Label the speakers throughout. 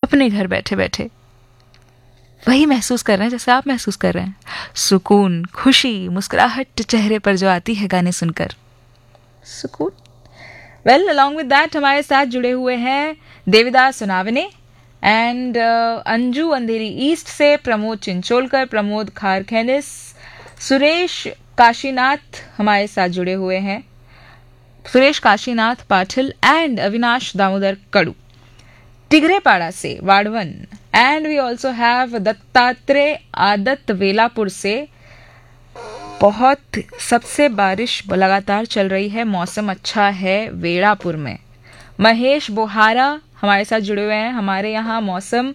Speaker 1: अपने घर बैठे बैठे वही महसूस कर रहे हैं जैसे आप महसूस कर रहे हैं, सुकून, खुशी, मुस्कुराहट चेहरे पर जो आती है गाने सुनकर, सुकून। वेल, अलॉन्ग विद दैट हमारे साथ जुड़े हुए हैं Devidas सुनावने and Anju Andheri east से, प्रमोद चिंचोलकर, प्रमोद खारखेनिस, सुरेश काशीनाथ हमारे साथ जुड़े हुए हैं, सुरेश काशीनाथ पाटिल एंड अविनाश दामोदर कड़ू टिगरेपाड़ा से, वाड़वन। And we also have Dattatreya आदत वेलापुर से। बहुत सबसे बारिश लगातार चल रही है, मौसम अच्छा है वेड़ापुर में। महेश बोहारा हमारे साथ जुड़े हुए हैं, हमारे यहाँ मौसम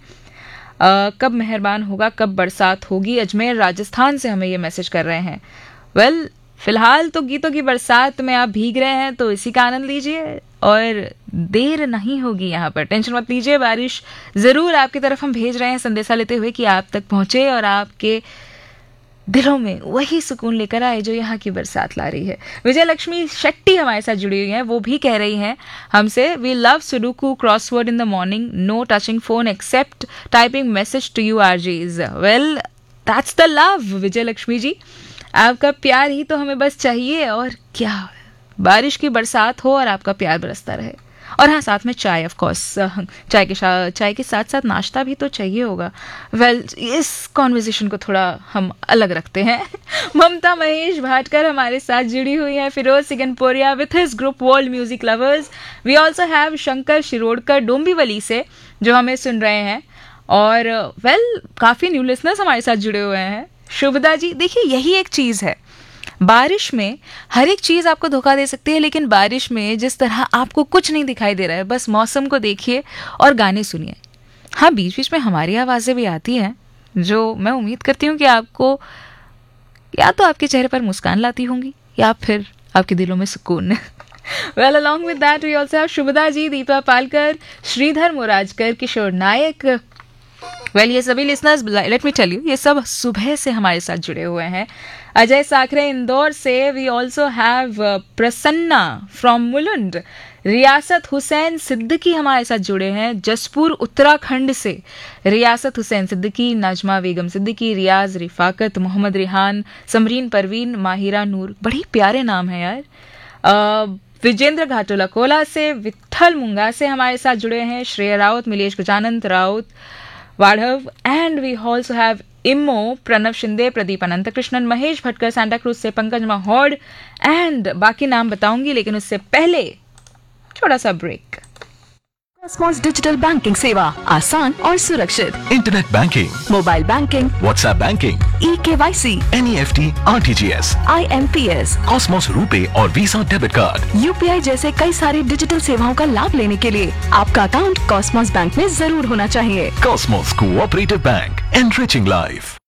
Speaker 1: कब मेहरबान होगा, कब बरसात होगी, अजमेर राजस्थान से हमें ये मैसेज कर रहे हैं। वेल, फिलहाल तो गीतों की बरसात में आप भीग रहे हैं तो इसी का आनंद लीजिए और देर नहीं होगी यहाँ पर, टेंशन मत लीजिए, बारिश ज़रूर आपकी तरफ हम भेज रहे हैं संदेशा लेते हुए कि आप तक पहुँचे और आपके दिलों में वही सुकून लेकर आए जो यहाँ की बरसात ला रही है। विजय लक्ष्मी शेट्टी हमारे साथ जुड़ी हुई हैं, वो भी कह रही हैं हमसे, we love sudoku crossword in the morning, no touching phone accept typing message to you RJs. Well, that's the love विजय लक्ष्मी जी, आपका प्यार ही तो हमें बस चाहिए और क्या, बारिश की बरसात हो और आपका प्यार बरसता रहे। और हाँ, साथ में चाय, ऑफ कोर्स, चाय के साथ साथ नाश्ता भी तो चाहिए होगा। वेल, इस कॉन्वर्सेशन को थोड़ा हम अलग रखते हैं। ममता महेश भाटकर हमारे साथ जुड़ी हुई हैं, Firoz सिगनपोरिया with his group world music lovers. We also have Shankar Shirodkar Dombivli से जो हमें सुन रहे हैं। और वेल, काफ़ी न्यू लिसनर्स हमारे साथ जुड़े हुए हैं। शुभदा जी, देखिए यही एक चीज़ है, बारिश में हर एक चीज़ आपको धोखा दे सकती है, लेकिन बारिश में जिस तरह आपको कुछ नहीं दिखाई दे रहा है, बस मौसम को देखिए और गाने सुनिए। हाँ, बीच बीच में हमारी आवाज़ें भी आती हैं जो मैं उम्मीद करती हूँ कि आपको या तो आपके चेहरे पर मुस्कान लाती होंगी या फिर आपके दिलों में सुकून। Well, along with that we also have Shubhada ji, Deepa Palkar, Shridhar Morajkar, Kishore Nayak. Well, ये सभी listeners, let me tell you, ये सब सुबह से हमारे साथ जुड़े हुए हैं। अजय साखरे इंदौर से, we also have Prasanna from Mulund, रियासत हुसैन सिद्दीकी हमारे साथ जुड़े हैं जसपुर उत्तराखंड से, रियासत हुसैन सिद्दीकी, नजमा बेगम सिद्दीकी, रियाज रिफाकत, मोहम्मद रिहान, समरीन परवीन, माहिरा नूर, बड़ी प्यारे नाम है यार। विजेंद्र घाटोला कोला से, विठल मुंगा से हमारे साथ जुड़े हैं, Shreya Raut, Milesh Gajanand Raut वाढ़व। And we also have emo, Pranav Shinde, Pradeep Anant Krishnan, Mahesh Bhatkar Santa cruise से, पंकज महौड़ एंड बाकी नाम बताऊंगी, लेकिन उससे पहले छोटा सा ब्रेक।
Speaker 2: कॉस्मोस डिजिटल बैंकिंग सेवा, आसान और सुरक्षित।
Speaker 3: Internet banking,
Speaker 2: mobile banking,
Speaker 3: WhatsApp banking,
Speaker 2: eKYC,
Speaker 3: NEFT, RTGS,
Speaker 2: IMPS,
Speaker 3: Cosmos RuPay और वीजा डेबिट कार्ड,
Speaker 2: UPI जैसे कई सारी डिजिटल सेवाओं का लाभ लेने के लिए आपका अकाउंट कॉस्मोस बैंक में जरूर होना चाहिए।
Speaker 3: Cosmos cooperative bank, enriching life.